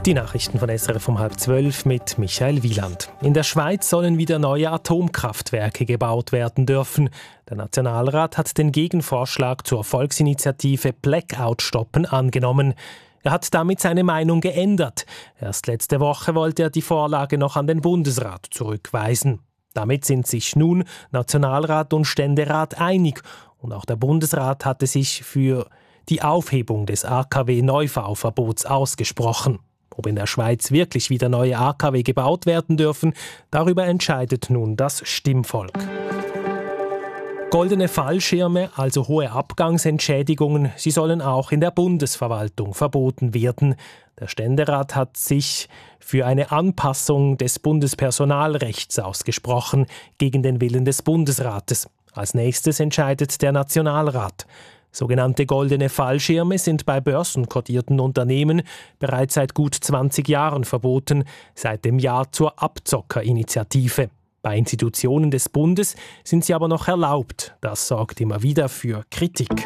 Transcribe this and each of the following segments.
Die Nachrichten von SRF um 11:30 mit Michael Wieland. In der Schweiz sollen wieder neue Atomkraftwerke gebaut werden dürfen. Der Nationalrat hat den Gegenvorschlag zur Volksinitiative Blackout stoppen angenommen. Er hat damit seine Meinung geändert. Erst letzte Woche wollte er die Vorlage noch an den Bundesrat zurückweisen. Damit sind sich nun Nationalrat und Ständerat einig. Und auch der Bundesrat hatte sich für die Aufhebung des AKW-Neubauverbots ausgesprochen. Ob in der Schweiz wirklich wieder neue AKW gebaut werden dürfen, darüber entscheidet nun das Stimmvolk. Goldene Fallschirme, also hohe Abgangsentschädigungen, sie sollen auch in der Bundesverwaltung verboten werden. Der Ständerat hat sich für eine Anpassung des Bundespersonalrechts ausgesprochen, gegen den Willen des Bundesrates. Als nächstes entscheidet der Nationalrat. Sogenannte goldene Fallschirme sind bei börsenkotierten Unternehmen bereits seit gut 20 Jahren verboten, seit dem Jahr zur Abzockerinitiative. Bei Institutionen des Bundes sind sie aber noch erlaubt. Das sorgt immer wieder für Kritik.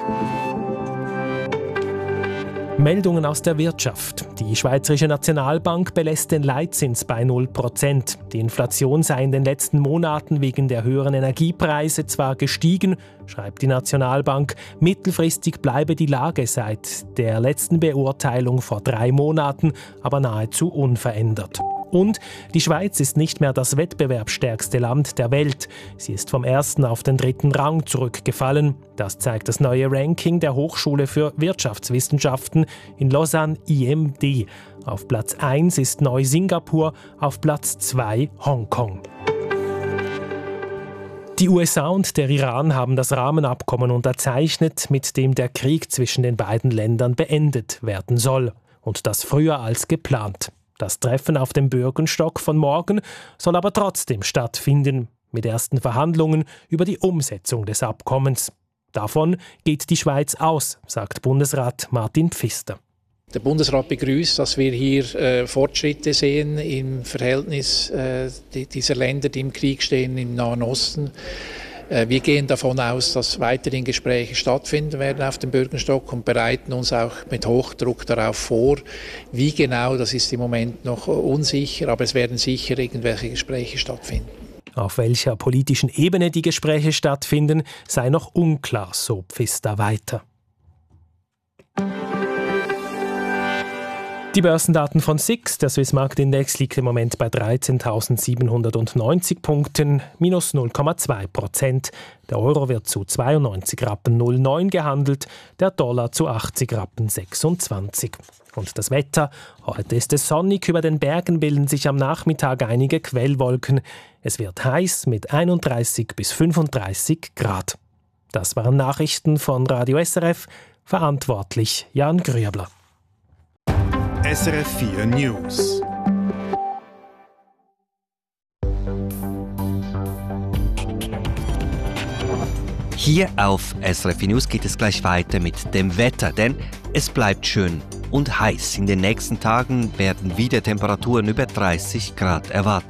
Meldungen aus der Wirtschaft. Die Schweizerische Nationalbank belässt den Leitzins bei 0%. Die Inflation sei in den letzten Monaten wegen der höheren Energiepreise zwar gestiegen, schreibt die Nationalbank, mittelfristig bleibe die Lage seit der letzten Beurteilung vor 3 Monaten aber nahezu unverändert. Und die Schweiz ist nicht mehr das wettbewerbsstärkste Land der Welt. Sie ist vom 1. auf den 3. Rang zurückgefallen. Das zeigt das neue Ranking der Hochschule für Wirtschaftswissenschaften in Lausanne IMD. Auf Platz 1 ist Neu-Singapur, auf Platz 2 Hongkong. Die USA und der Iran haben das Rahmenabkommen unterzeichnet, mit dem der Krieg zwischen den beiden Ländern beendet werden soll. Und das früher als geplant. Das Treffen auf dem Bürgenstock von morgen soll aber trotzdem stattfinden, mit ersten Verhandlungen über die Umsetzung des Abkommens. Davon geht die Schweiz aus, sagt Bundesrat Martin Pfister. Der Bundesrat begrüßt, dass wir hier Fortschritte sehen im Verhältnis dieser Länder, die im Krieg stehen, im Nahen Osten. Wir gehen davon aus, dass weiterhin Gespräche stattfinden werden auf dem Bürgenstock und bereiten uns auch mit Hochdruck darauf vor. Wie genau, das ist im Moment noch unsicher, aber es werden sicher irgendwelche Gespräche stattfinden. Auf welcher politischen Ebene die Gespräche stattfinden, sei noch unklar, so Pfister weiter. Die Börsendaten von SIX, der Swiss Marktindex, liegt im Moment bei 13.790 Punkten, minus 0,2%. Der Euro wird zu 92,09 Rappen gehandelt, der Dollar zu 80,26 Rappen. Und das Wetter? Heute ist es sonnig, über den Bergen bilden sich am Nachmittag einige Quellwolken. Es wird heiß mit 31 bis 35 Grad. Das waren Nachrichten von Radio SRF, verantwortlich Jan Grüebler. SRF 4 News. Hier auf SRF 4 News geht es gleich weiter mit dem Wetter, denn es bleibt schön und heiß. In den nächsten Tagen werden wieder Temperaturen über 30 Grad erwartet.